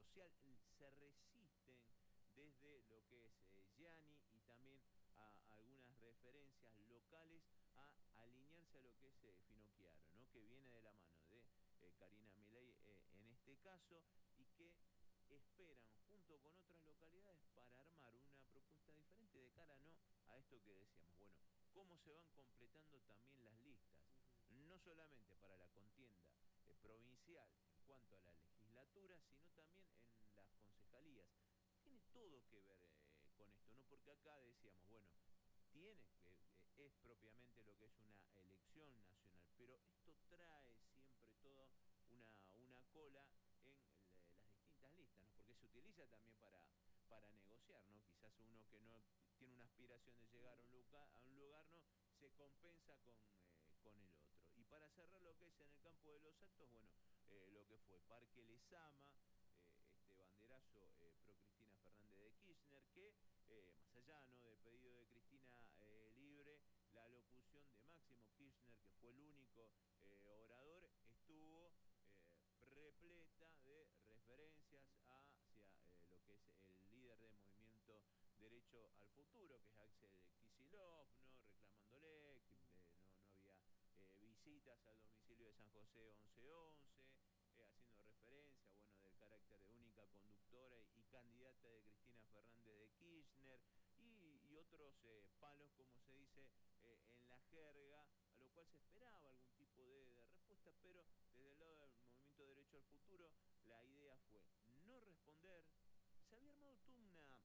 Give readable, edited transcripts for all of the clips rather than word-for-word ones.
social, se resisten desde lo que es Gianni y también a algunas referencias locales a alinearse a lo que es Finocchiaro, ¿no? Que viene de la mano de Carina Milei en este caso y que esperan junto con otras localidades para armar una propuesta diferente de cara no a esto que decíamos. Bueno, cómo se van completando también las listas, no solamente para la contienda provincial en cuanto a la legislatura, sino también en las concejalías. Tiene todo que ver con esto, ¿no? Porque acá decíamos, bueno, tiene, es propiamente lo que es una elección nacional, pero esto trae siempre toda una cola en las distintas listas, ¿no? Porque se utiliza también para negociar, ¿no? Quizás uno que no tiene una aspiración de llegar a un lugar, ¿no? Se compensa con el otro. Y para cerrar lo que es en el campo de los actos, bueno, lo que fue Parque Lezama, este banderazo pro Cristina Fernández de Kirchner, que más allá, ¿no?, del pedido de Cristina libre, la locución de Máximo Kirchner, que fue el único orador, estuvo repleta de referencias hacia lo que es el líder del movimiento Derecho al Futuro, que es Axel Kicillof, ¿no?, reclamándole que no había visitas al domicilio de San José 1111, haciendo referencia, bueno, del carácter de única conductora y candidata de Cristina Fernández de Kirchner y otros palos, como se dice en la jerga, a lo cual se esperaba algún tipo de respuesta, pero desde el lado del Movimiento Derecho al Futuro la idea fue no responder. Se había armado toda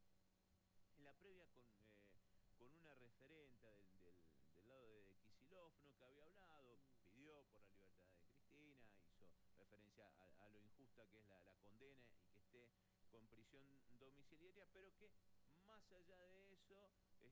en la previa con una referenta del lado de Kicillof, ¿no?, que había hablado, pidió por la libertad de Cristina, hizo referencia a lo injusta que es la condena y que esté con prisión domiciliaria, pero que más allá de eso,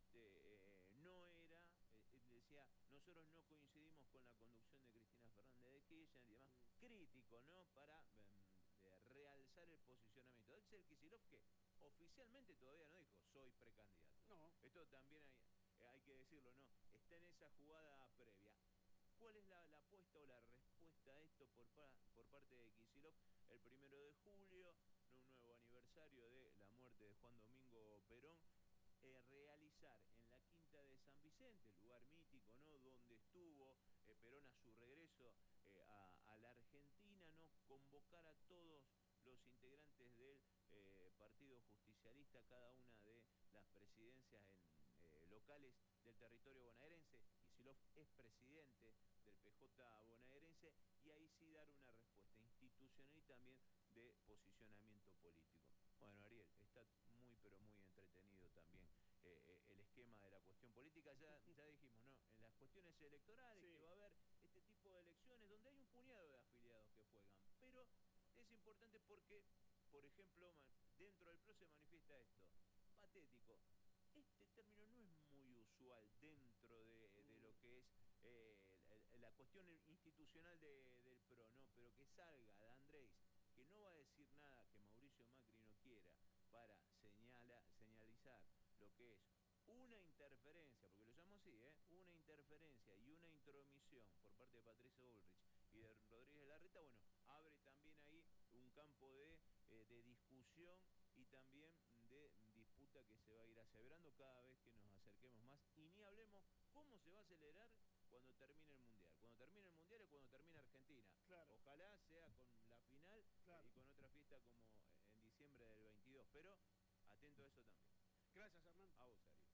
no era, decía, nosotros no coincidimos con la conducción de Cristina Fernández de Kirchner y demás, crítico, ¿no?, para realzar el posicionamiento. Axel Kicillof, que oficialmente todavía no dijo, soy precandidato. No. Esto también hay que decirlo, ¿no? Está en esa jugada previa. ¿Cuál es la apuesta o la respuesta a esto por parte de Kicillof? El 1 de julio, ¿no?, un nuevo aniversario de la muerte de Juan Domingo Perón, realizar en la Quinta de San Vicente, lugar mítico, ¿no?, donde estuvo Perón a su regreso a la Argentina, ¿no?, convocar a todos los integrantes del Partido Justicialista, cada una de las presidencias locales del territorio bonaerense. Kicillof es presidente del PJ bonaerense, y ahí sí dar una respuesta institucional y también de posicionamiento político. Bueno, Ariel, está muy pero muy entretenido también el esquema de la cuestión política. Ya dijimos, ¿no?, en las cuestiones electorales, Sí. que va a haber este tipo de elecciones donde hay un puñado de afiliados que juegan, pero es importante porque, por ejemplo, dentro del PRO se manifiesta esto, patético. Este término no es muy usual dentro de lo que es la cuestión institucional del PRO, ¿no? Pero que salga de Andrés, que no va a decir nada que Mauricio Macri no quiera, para señalizar lo que es una interferencia, porque lo llamo así, una interferencia y una intromisión por parte de Patricio Bullrich y de Rodríguez Larreta, bueno, abre también ahí un campo de discusión y también de disputa que se va a ir acelerando cada vez que nos acerquemos más. Y ni hablemos cómo se va a acelerar cuando termine el Mundial. Cuando termine el Mundial es cuando termine Argentina. Claro. Ojalá sea con la final Claro. y con otra fiesta como en diciembre del 22. Pero atento a eso también. Gracias, Hernán. A vos, Ari.